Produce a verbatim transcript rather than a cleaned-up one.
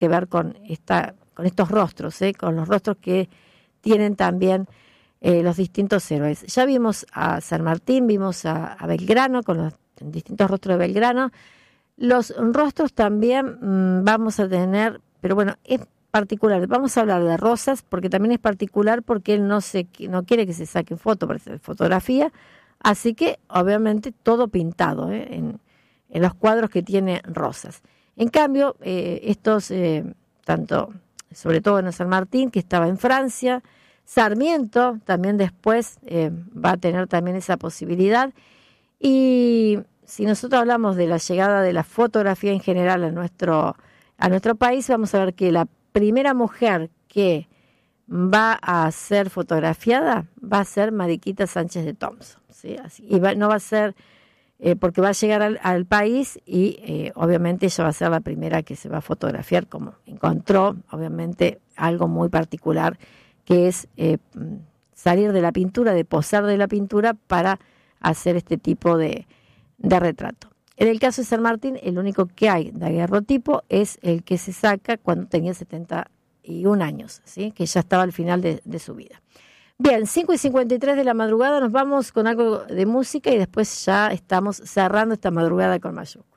que ver con esta, con estos rostros, ¿eh? Con los rostros que tienen también eh, los distintos héroes. Ya vimos a San Martín, vimos a, a Belgrano, con los distintos rostros de Belgrano. Los rostros también mmm, vamos a tener, pero bueno, es particular. Vamos a hablar de Rosas, porque también es particular porque él no se no quiere que se saquen fotos, para hacer fotografía, así que obviamente todo pintado ¿eh? en, en los cuadros que tiene Rosas. En cambio, eh, estos, eh, tanto, sobre todo en San Martín, que estaba en Francia, Sarmiento también después eh, va a tener también esa posibilidad. Y si nosotros hablamos de la llegada de la fotografía en general a nuestro, a nuestro país, vamos a ver que la primera mujer que va a ser fotografiada va a ser Mariquita Sánchez de Thompson, ¿sí? Así, y va, no va a ser, eh, porque va a llegar al, al país y eh, obviamente ella va a ser la primera que se va a fotografiar, como encontró obviamente algo muy particular, que es eh, salir de la pintura, de posar de la pintura para hacer este tipo de, de retrato. En el caso de San Martín, el único que hay de daguerrotipo es el que se saca cuando tenía setenta y un años, ¿sí? Que ya estaba al final de, de su vida. Bien, cinco y cincuenta y tres de la madrugada, nos vamos con algo de música y después ya estamos cerrando esta madrugada con Mayuca.